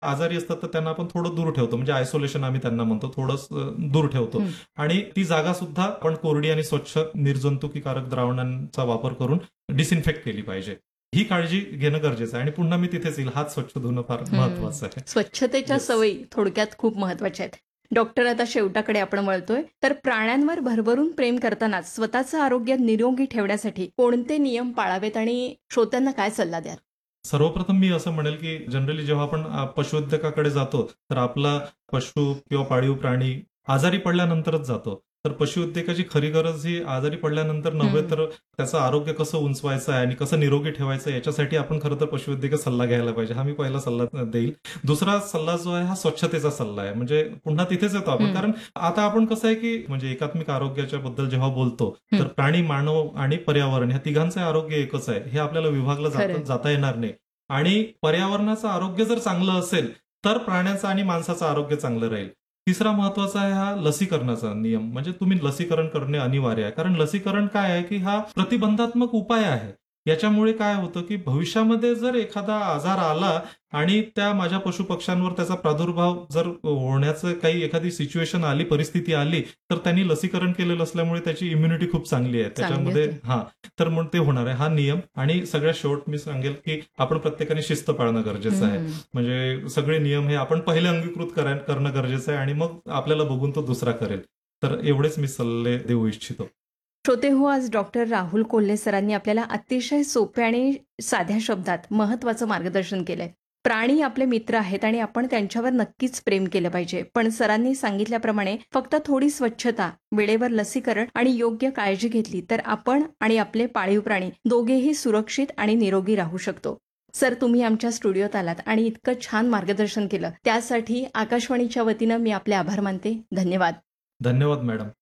आजारी असतात तर त्यांना आपण थोडं दूर ठेवतो, म्हणजे आयसोलेशन आम्ही त्यांना म्हणतो, थोडं दूर ठेवतो. आणि ती जागा सुद्धा आपण कोरडी आणि स्वच्छ निर्जंतुकीकारक द्रावणांचा वापर करून डिसइन्फेक्ट केली पाहिजे. ही काळजी घेणं गरजेचं आहे. आणि पुन्हा मी तिथेच येईल, हात स्वच्छ धुणं फार महत्वाचं आहे. स्वच्छतेच्या Yes. सवयी थोडक्यात खूप महत्वाच्या आहेत. डॉक्टर, आता शेवटाकडे आपण वळतोय, तर प्राण्यांवर भरभरून प्रेम करताना स्वतःचं आरोग्य निरोगी ठेवण्यासाठी कोणते नियम पाळावेत आणि श्रोत्यांना काय सल्ला द्याल? सर्वप्रथम मी असं म्हणेल की जनरली जेव्हा आपण पशुवैद्यकाकडे जातो तर आपला पशु किंवा पाळीव प्राणी आजारी पडल्यानंतरच जातो. तर पशुवैद्यकाची खरी गरज ही आजारी पडल्यानंतर नव्हे, तर त्याचं आरोग्य कसं उंचवायचं आहे आणि कसं निरोगी ठेवायचं आहे याच्यासाठी आपण खरं तर पशुवैद्यकीय सल्ला घ्यायला पाहिजे. हा मी पहिला सल्ला देईल. दुसरा सल्ला जो आहे हा स्वच्छतेचा सल्ला आहे. म्हणजे पुन्हा तिथेच येतो आपण, कारण आता आपण कसं आहे की म्हणजे एकात्मिक आरोग्याच्या बद्दल जेव्हा बोलतो तर प्राणी, मानव आणि पर्यावरण ह्या तिघांचं आरोग्य एकच आहे, हे आपल्याला विभागलं जाता येणार नाही. आणि पर्यावरणाचं आरोग्य जर चांगलं असेल तर प्राण्याचं आणि माणसाचं आरोग्य चांगलं राहील. तिसरा महत्वाचा आहे हा लसीकरणाचा नियम. म्हणजे तुम्ही लसीकरण करणे अनिवार्य आहे, कारण लसीकरण काय आहे की हा प्रतिबंधात्मक उपाय आहे. याच्यामुळे काय होतं की भविष्यामध्ये जर एखादा आजार आला आणि त्या माझ्या पशुपक्ष्यांवर त्याचा प्रादुर्भाव जर होण्याचं काही एखादी सिच्युएशन आली, परिस्थिती आली, तर त्यांनी लसीकरण केलेलं असल्यामुळे त्याची इम्युनिटी खूप चांगली आहे त्याच्यामध्ये. तर मग ते होणार आहे हा नियम. आणि सगळ्यात शेवट मी सांगेल की आपण प्रत्येकाने शिस्त पाळणं गरजेचं आहे. म्हणजे सगळे नियम हे आपण पहिले अंगीकृत करणं गरजेचं आहे आणि मग आपल्याला बघून तो दुसरा करेल. तर एवढेच मी सल्ले देऊ इच्छितो. श्रोते हो, आज डॉक्टर राहुल कोल्हे सरांनी आपल्याला अतिशय सोप्या आणि साध्या शब्दात महत्वाचं मार्गदर्शन केलंय. प्राणी आपले मित्र आहेत आणि आपण त्यांच्यावर नक्कीच प्रेम केलं पाहिजे. पण सरांनी सांगितल्याप्रमाणे फक्त थोडी स्वच्छता, वेळेवर लसीकरण आणि योग्य काळजी घेतली तर आपण आणि आपले पाळीव प्राणी दोघेही सुरक्षित आणि निरोगी राहू शकतो. सर, तुम्ही आमच्या स्टुडिओत आलात आणि इतकं छान मार्गदर्शन केलं त्यासाठी आकाशवाणीच्या वतीनं मी आपले आभार मानते. धन्यवाद. धन्यवाद मॅडम.